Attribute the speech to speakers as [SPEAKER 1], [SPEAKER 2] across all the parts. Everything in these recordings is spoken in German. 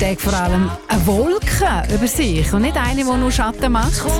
[SPEAKER 1] Tage vor allem eine Wolke über sich und nicht eine, die nur Schatten macht. Es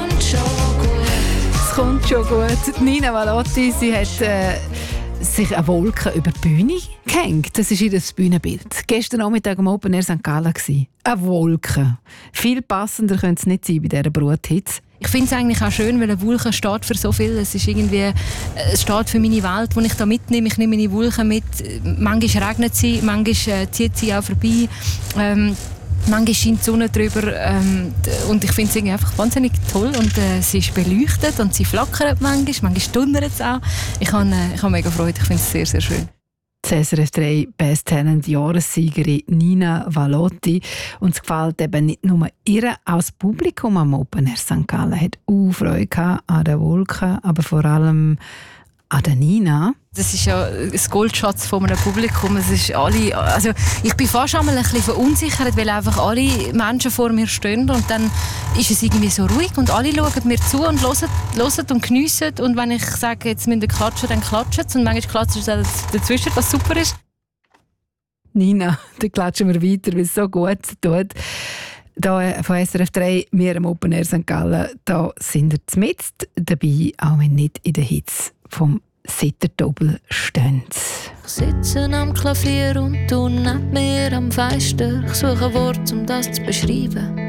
[SPEAKER 1] kommt schon gut. Nina Valotti, sie hat sich eine Wolke über die Bühne gehängt. Das ist ihr Bühnenbild. Gestern Nachmittag am Open Air St. Gallen. Eine Wolke. Viel passender könnte es nicht sein bei dieser Bruthitze.
[SPEAKER 2] Ich finde es eigentlich auch schön, weil eine Wolke steht für so viel. Es ist irgendwie, es steht für meine Welt, die ich da mitnehme. Ich nehme meine Wolke mit. Manchmal regnet sie, manchmal zieht sie auch vorbei. Manchmal scheint die Sonne drüber und ich finde es einfach wahnsinnig toll und sie ist beleuchtet und sie flackert manchmal donnert es auch. Ich habe mega Freude, ich finde es sehr, sehr schön.
[SPEAKER 1] Die SRF 3 Best Talent Jahressiegerin Nina Valotti. Und es gefällt eben nicht nur ihr, auch das Publikum am Open Air St. Gallen hat auch Freude an den Wolken, aber vor allem an der Nina.
[SPEAKER 2] Das ist ja das Goldschatz von einem Publikum. Es ist alle, also ich bin fast einmal ein bisschen verunsichert, weil einfach alle Menschen vor mir stehen und dann ist es irgendwie so ruhig und alle schauen mir zu und hören und geniessen. Und wenn ich sage, jetzt müssen wir klatschen, dann klatschen sie und manchmal klatschen sie dazwischen, was super ist.
[SPEAKER 1] Nina, dann klatschen wir weiter, weil es so gut tut. Hier von SRF 3, wir am Open Air St. Gallen, da sind wir mitten dabei, auch wenn nicht in der Hitze vom Sitterdobel stehen.
[SPEAKER 3] Ich sitze am Klavier und du neben mir am Fenster. Ich suche ein Wort, um das zu beschreiben.